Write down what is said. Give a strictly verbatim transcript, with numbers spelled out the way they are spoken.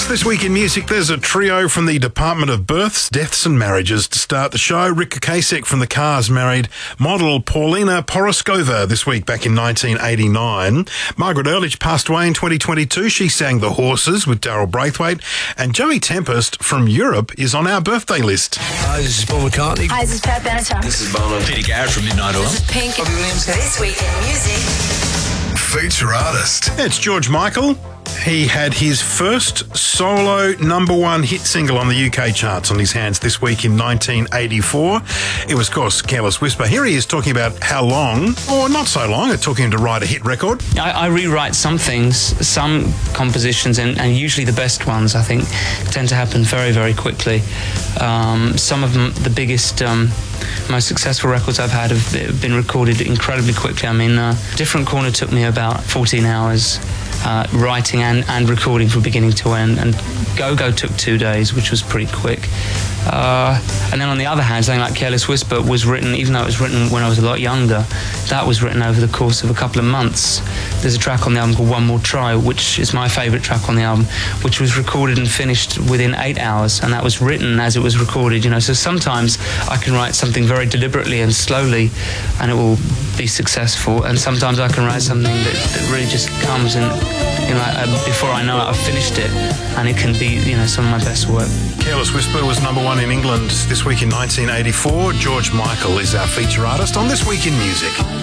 Yes, this week in music, there's a trio from the Department of Births, Deaths and Marriages to start the show. Rick Ocasek from The Cars married model Paulina Poroskova this week back in nineteen eighty-nine. Margaret Earlich passed away in twenty twenty-two. She sang The Horses with Daryl Braithwaite. And Joey Tempest from Europe is on our birthday list. Hi, this is Paul McCartney. Hi, this is Pat Benatar. This is Bono. Peter Garrett from Midnight Oil. This is Pink. Bobby Williams. This week in music. Feature artist. It's George Michael. He had his first solo number one hit single on the U K charts on his hands this week in nineteen eighty-four. It was, of course, Careless Whisper. Here he is talking about how long, or not so long, it took him to write a hit record. I, I rewrite some things, some compositions, and, and usually the best ones, I think, tend to happen very, very quickly. Um, some of them, the biggest, um, most successful records I've had have been recorded incredibly quickly. I mean, uh, Different Corner took me about fourteen hours. Uh, writing and, and recording from beginning to end, and Go Go took two days, which was pretty quick. Uh, and then on the other hand, something like Careless Whisper was written, even though it was written when I was a lot younger, that was written over the course of a couple of months. There's a track on the album called One More Try, which is my favourite track on the album, which was recorded and finished within eight hours, and that was written as it was recorded, you know. So sometimes I can write something very deliberately and slowly, and it will be successful, and sometimes I can write something that, that really just comes in, you know, uh, before I know it, I've finished it, and it can be, you know, some of my best work. Careless Whisper was number one in England this week in nineteen eighty-four. George Michael is our feature artist on This Week in Music.